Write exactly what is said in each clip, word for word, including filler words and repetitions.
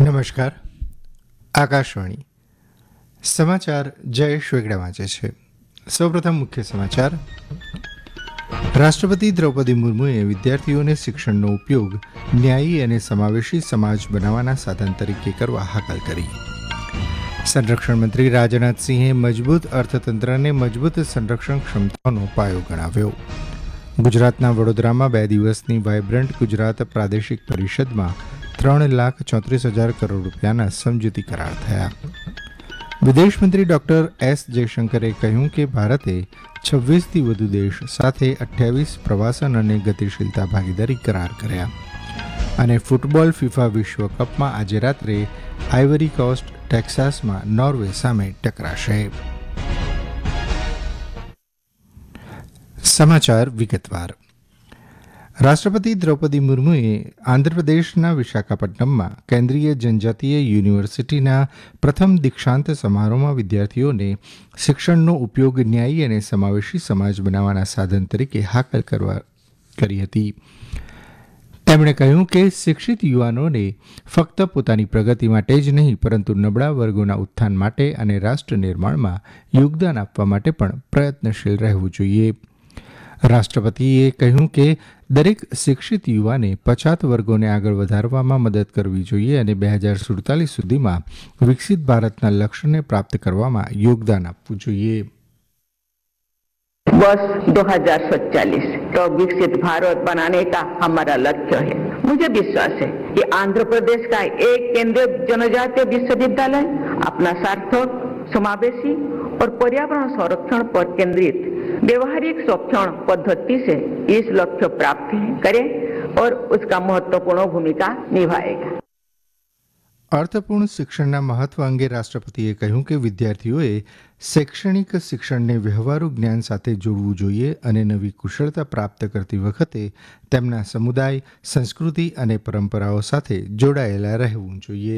નમસ્કાર. આકાશવાણી સમાચાર જયેશ વેગડા વાંચે છે. સૌપ્રથમ મુખ્ય સમાચાર. રાષ્ટ્રપતિ દ્રૌપદી મુર્મુએ વિદ્યાર્થીઓને શિક્ષણનો ઉપયોગ ન્યાયી અને સમાવેશી સમાજ બનાવવાના સાધન તરીકે કરવા હાકલ કરી. સંરક્ષણ મંત્રી રાજનાથસિંહે મજબૂત અર્થતંત્રને મજબૂત સંરક્ષણ ક્ષમતાઓનો પાયો ગણાવ્યો. ગુજરાતના વડોદરામાં બે દિવસની વાયબ્રન્ટ ગુજરાત પ્રાદેશિક પરિષદમાં ત્રણ લાખ ચોત્રીસ હજાર કરોડ રૂપિયાના સમજૂતી કરાર થયા. વિદેશમંત્રી ડોક્ટર એસ જયશંકરે કહ્યું કે ભારતે છવ્વીસથી વધુ દેશ સાથે અઠ્યાવીસ પ્રવાસન અને ગતિશીલતા ભાગીદારી કરાર કર્યા. અને ફૂટબોલ ફિફા વિશ્વકપમાં આજે રાત્રે આઇવરી કોસ્ટ ટેક્સાસમાં નોર્વે સામે ટકરાશે. સમાચાર વિગતવાર. રાષ્ટ્રપતિ દ્રૌપદી મુર્મુએ આંધ્રપ્રદેશના વિશાખાપટ્ટનમમાં કેન્દ્રીય જનજાતીય યુનિવર્સિટીના પ્રથમ દીક્ષાંત સમારોહમાં વિદ્યાર્થીઓને શિક્ષણનો ઉપયોગ ન્યાયી અને સમાવેશી સમાજ બનાવવાના સાધન તરીકે હાકલ કરવા કરી હતી. તેમણે કહ્યું કે શિક્ષિત યુવાનોને ફક્ત પોતાની પ્રગતિ માટે જ નહીં પરંતુ નબળા વર્ગોના ઉત્થાન માટે અને રાષ્ટ્ર નિર્માણમાં યોગદાન આપવા માટે પણ પ્રયત્નશીલ રહેવું જોઈએ. રાષ્ટ્રપતિએ કહ્યું કે દરેક શિક્ષિત યુવાને પછાત વર્ગોને આગળ વધારવામાં મદદ કરવી જોઈએ અને બે હજાર સુડતાલીસ સુધીમાં વિકસિત ભારતના લક્ષ્યને પ્રાપ્ત કરવામાં યોગદાન આપવું જોઈએ. वर्ष दो हज़ार सैंतालीस तो विकसित भारत बनाने का हमारा लक्ष्य है. मुझे विश्वास है कि आंध्र प्रदेश का एक केंद्रीय जनजातीय विश्वविद्यालय अपना सार्थक समावेशी और पर्यावरण संरक्षण पर केंद्रित व्यवहारिक शिक्षण पद्धति से इस लक्ष्य प्राप्त करे और उसका महत्वपूर्ण भूमिका निभाएगा. અર્થપૂર્ણ શિક્ષણના મહત્વ અંગે રાષ્ટ્રપતિએ કહ્યું કે વિદ્યાર્થીઓએ શૈક્ષણિક શિક્ષણને વ્યવહારુ જ્ઞાન સાથે જોડવું જોઈએ અને નવી કુશળતા પ્રાપ્ત કરતી વખતે તેમના સમુદાય, સંસ્કૃતિ અને પરંપરાઓ સાથે જોડાયેલા રહેવું જોઈએ.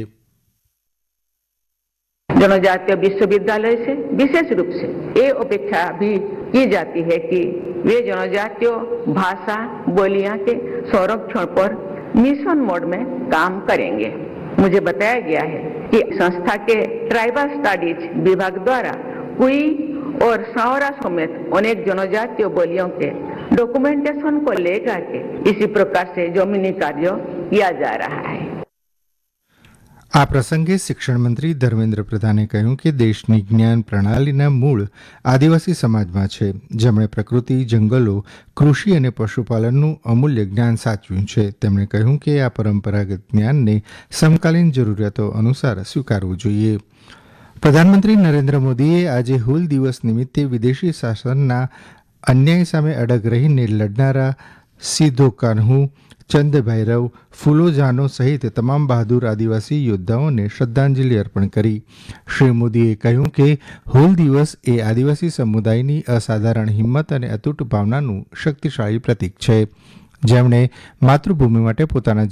जनजातीय विश्वविद्यालय से विशेष रूप से ये अपेक्षा भी की जाती है कि वे जनजातीय भाषा बोलियां के संरक्षण पर मिशन मोड में काम करेंगे. मुझे बताया गया है कि संस्था के ट्राइबल स्टडीज विभाग द्वारा कुई और सावरा समेत अनेक जनजातीय बोलियों के डॉक्यूमेंटेशन को लेकर के इसी प्रकार से जमीनी कार्य किया जा रहा है. આ પ્રસંગે શિક્ષણ મંત્રી ધર્મેન્દ્ર પ્રધાને કહ્યું કે દેશની જ્ઞાન પ્રણાલીના મૂળ આદિવાસી સમાજમાં છે, જેમણે પ્રકૃતિ, જંગલો, કૃષિ અને પશુપાલનનું અમૂલ્ય જ્ઞાન સાચવ્યું છે. તેમણે કહ્યું કે આ પરંપરાગત જ્ઞાનને સમકાલીન જરૂરિયાતો અનુસાર સ્વીકારવું જોઈએ. પ્રધાનમંત્રી નરેન્દ્ર મોદીએ આજે હૂલ દિવસ નિમિત્તે વિદેશી શાસનના અન્યાય સામે અડગ રહીને લડનારા સિધો કાન્હુ, ચંદ ભૈરવ, ફૂલો જાનો સહિત તમામ બહાદુર આદિવાસી યોદ્ધાઓને શ્રદ્ધાંજલિ અર્પણ કરી. શ્રી મોદીએ કહ્યું કે હૂલ દિવસ એ આદિવાસી સમુદાયની અસાધારણ હિંમત અને અતૂટ ભાવનાનું શક્તિશાળી પ્રતીક છે, જેમણે માતૃભૂમિ માટે પોતાના